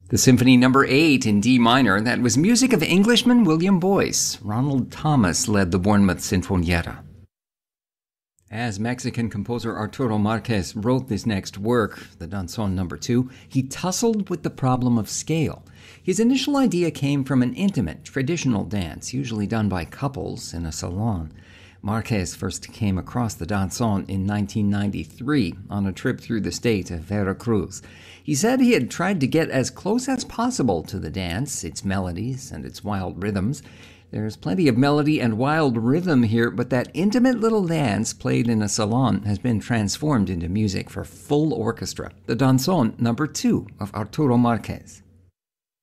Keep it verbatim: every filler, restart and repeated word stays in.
The Symphony Number eight in D minor, that was music of Englishman William Boyce. Ronald Thomas led the Bournemouth Sinfonietta. As Mexican composer Arturo Marquez wrote this next work, the Danzón Number two, he tussled with the problem of scale. His initial idea came from an intimate, traditional dance, usually done by couples in a salon. Marquez first came across the danzón in nineteen ninety-three on a trip through the state of Veracruz. He said he had tried to get as close as possible to the dance, its melodies and its wild rhythms. There's plenty of melody and wild rhythm here, but that intimate little dance played in a salon has been transformed into music for full orchestra. The Danzón Number two of Arturo Marquez.